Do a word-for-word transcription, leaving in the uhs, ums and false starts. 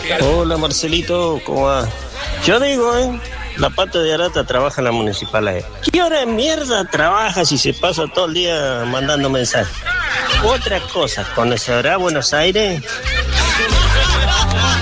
Hola Marcelito, ¿cómo va? Yo digo, ¿eh? La pata de Arata trabaja en la municipal. ¿eh? ¿Qué hora de mierda trabaja si se pasa todo el día mandando mensajes? Otra cosa, ¿conocerá Buenos Aires?